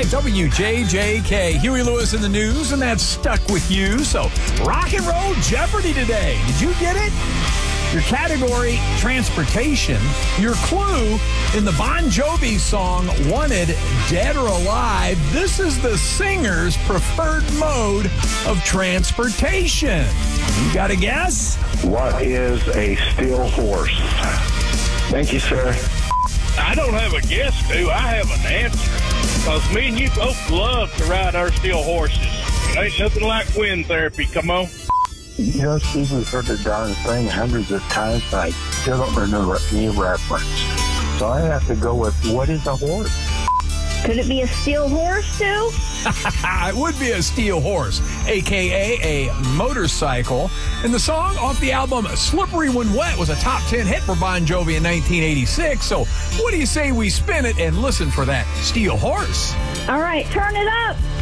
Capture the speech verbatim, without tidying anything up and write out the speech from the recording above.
W J J K. Huey Lewis in the news, and that's stuck with you. So, rock and roll Jeopardy today. Did you get it? Your category, transportation. Your clue in the Bon Jovi song, Wanted, Dead or Alive. This is the singer's preferred mode of transportation. You got a guess? What is a steel horse? Thank you, sir. I don't have a guess, do I have an answer. Because me and you both love to ride our steel horses. It ain't nothing like wind therapy. Come on. You know, Steve, we've heard the darn thing hundreds of times, but I still don't remember any reference. So I have to go with, what is a horse? Could it be a steel horse, too? It would be a steel horse, a k a a motorcycle. And the song off the album Slippery When Wet was a top ten hit for Bon Jovi in nineteen eighty-six. So what do you say we spin it and listen for that steel horse? All right, turn it up.